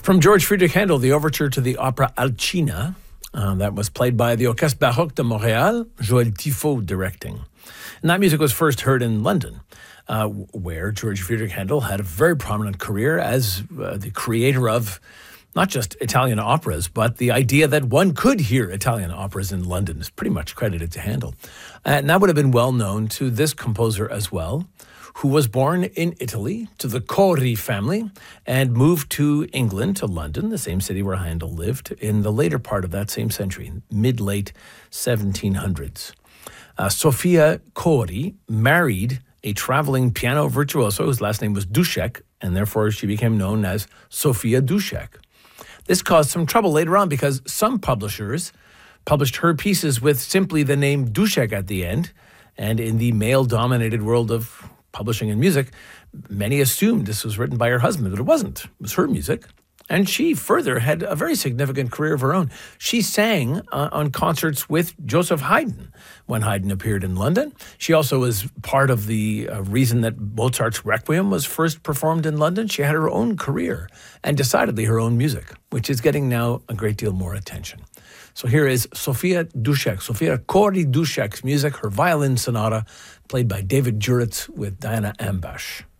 From George Friedrich Handel, the overture to the opera Alcina, that was played by the Orchestre Baroque de Montréal, Joël Tifo directing. And that music was first heard in London, where George Friedrich Handel had a very prominent career as the creator of not just Italian operas, but the idea that one could hear Italian operas in London is pretty much credited to Handel. And that would have been well known to this composer as well, who was born in Italy to the Cori family and moved to England, to London, the same city where Handel lived, in the later part of that same century, mid-late 1700s. Sofia Cori married a traveling piano virtuoso whose last name was Dušek, and therefore she became known as Sofia Dušek. This caused some trouble later on because some publishers published her pieces with simply the name Dušek at the end, and in the male-dominated world of publishing and music, many assumed this was written by her husband, but it wasn't. It was her music. And she further had a very significant career of her own. She sang on concerts with Joseph Haydn when Haydn appeared in London. She also was part of the reason that Mozart's Requiem was first performed in London. She had her own career and decidedly her own music, which is getting now a great deal more attention. So here is Sofia Dušek, Sofia Cori Dušek's music, her violin sonata, played by David Juritz with Diana Ambash.